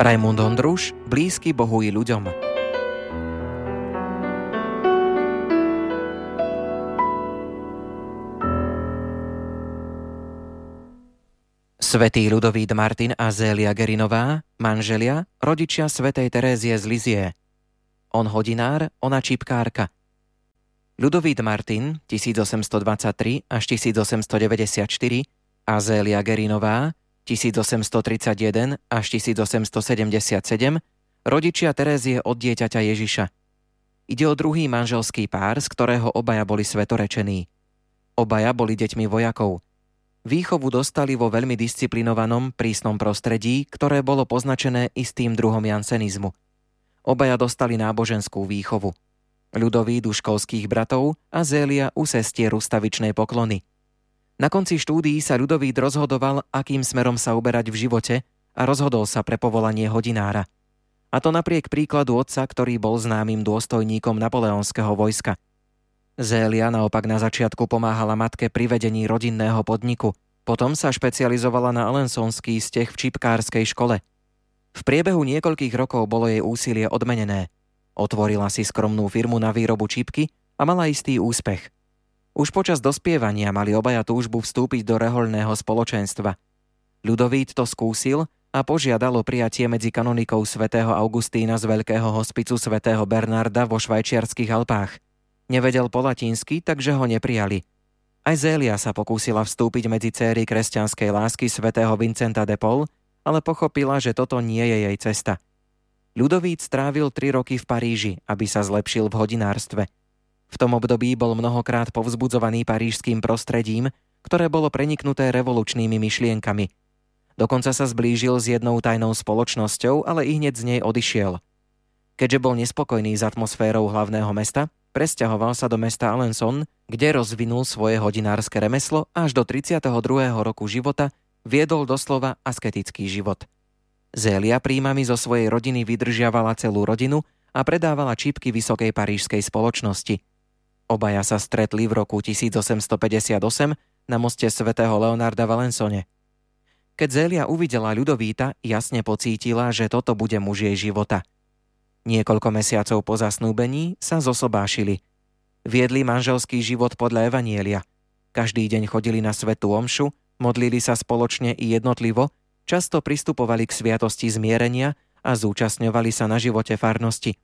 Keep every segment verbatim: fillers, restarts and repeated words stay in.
Rajmund Ondruš, blízky Bohu i ľuďom. Svätý Ľudovít Martin a Zélia Gerinová, manželia, rodičia svätej Terézie z Lizie. On hodinár, ona čipkárka. Ľudovít Martin tisícosemstodvadsaťtri až tisícosemstodeväťdesiatštyri a Zélia Gerinová tisícosemstotridsaťjeden až tisícosemstosedemdesiatsedem, rodičia Terézie od dieťaťa Ježiša. Ide o druhý manželský pár, z ktorého obaja boli svetorečení. Obaja boli deťmi vojakov. Výchovu dostali vo veľmi disciplinovanom, prísnom prostredí, ktoré bolo poznačené istým druhom jansenizmu. Obaja dostali náboženskú výchovu. Ľudovít u školských bratov a Zélia u sestier ustavičnej poklony. Na konci štúdií sa Ľudovít rozhodoval, akým smerom sa uberať v živote a rozhodol sa pre povolanie hodinára. A to napriek príkladu otca, ktorý bol známym dôstojníkom napoleonského vojska. Zélia naopak na začiatku pomáhala matke pri vedení rodinného podniku. Potom sa špecializovala na alensonský steh v čipkárskej škole. V priebehu niekoľkých rokov bolo jej úsilie odmenené. Otvorila si skromnú firmu na výrobu čipky a mala istý úspech. Už počas dospievania mali obaja túžbu vstúpiť do rehoľného spoločenstva. Ľudovít to skúsil a požiadal o prijatie medzi kanonikou svätého Augustína z Veľkého hospicu svätého Bernarda vo švajčiarskych Alpách. Nevedel po latinsky, takže ho neprijali. Aj Zélia sa pokúsila vstúpiť medzi céry kresťanskej lásky svätého Vincenta de Paul, ale pochopila, že toto nie je jej cesta. Ľudovít strávil tri roky v Paríži, aby sa zlepšil v hodinárstve. V tom období bol mnohokrát povzbudzovaný parížským prostredím, ktoré bolo preniknuté revolučnými myšlienkami. Dokonca sa zblížil s jednou tajnou spoločnosťou, ale i hneď z nej odišiel. Keďže bol nespokojný s atmosférou hlavného mesta, presťahoval sa do mesta Alençon, kde rozvinul svoje hodinárske remeslo až do tridsiateho druhého roku života viedol doslova asketický život. Zélia príjmami zo svojej rodiny vydržiavala celú rodinu a predávala čipky vysokej parížskej spoločnosti. Obaja sa stretli v roku tisícosemstopäťdesiatosem na moste svätého Leonarda v Alençone. Keď Zélia uvidela Ľudovíta, jasne pocítila, že toto bude muž jej života. Niekoľko mesiacov po zasnúbení sa zosobášili. Viedli manželský život podľa evanjelia. Každý deň chodili na svätú omšu, modlili sa spoločne i jednotlivo, často pristupovali k sviatosti zmierenia a zúčastňovali sa na živote farnosti.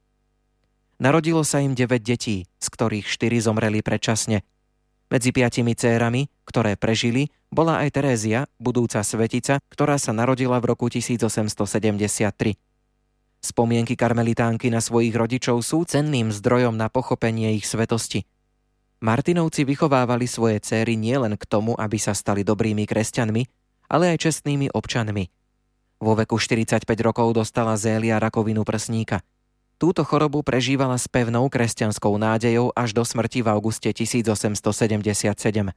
Narodilo sa im deväť detí, z ktorých štyri zomreli predčasne. Medzi piatimi dcérami, ktoré prežili, bola aj Terézia, budúca svetica, ktorá sa narodila v roku tisícosemstosedemdesiattri. Spomienky karmelitánky na svojich rodičov sú cenným zdrojom na pochopenie ich svetosti. Martinovci vychovávali svoje céry nielen k tomu, aby sa stali dobrými kresťanmi, ale aj čestnými občanmi. Vo veku štyridsaťpäť rokov dostala Zélia rakovinu prsníka. Túto chorobu prežívala s pevnou kresťanskou nádejou až do smrti v auguste tisícosemstosedemdesiatsedem.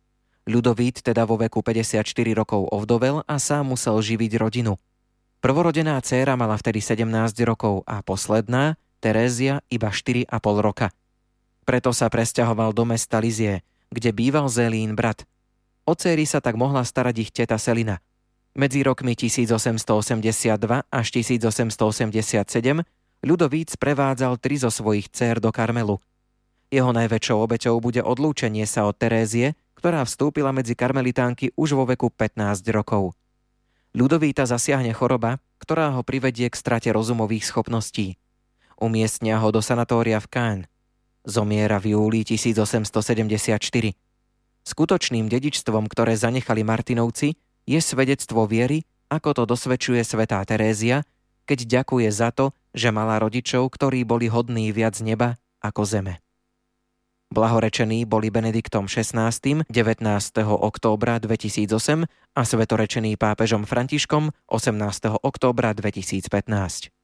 Ľudovít teda vo veku päťdesiatštyri rokov ovdovel a sám musel živiť rodinu. Prvorodená dcéra mala vtedy sedemnásť rokov a posledná, Terézia, iba štyri a pol roka. Preto sa presťahoval do mesta Lizie, kde býval Zélín brat. O dcéry sa tak mohla starať ich teta Selina. Medzi rokmi tisícosemstoosemdesiatdva až tisícosemstoosemdesiatsedem Ľudovít sprevádzal tri zo svojich dcér do Karmelu. Jeho najväčšou obeťou bude odlúčenie sa od Terézie, ktorá vstúpila medzi karmelitánky už vo veku pätnásť rokov. Ľudovíta zasiahne choroba, ktorá ho privedie k strate rozumových schopností. Umiestnia ho do sanatória v Caen. Zomiera v júli tisícosemstosedemdesiatštyri. Skutočným dedičstvom, ktoré zanechali Martinovci, je svedectvo viery, ako to dosvedčuje svätá Terézia, keď ďakuje za to, že mala rodičov, ktorí boli hodní viac neba ako zeme. Blahorečení boli Benediktom šestnásty. devätnásteho októbra dvetisícosem a svetorečený pápežom Františkom osemnásteho októbra dvetisícpätnásť.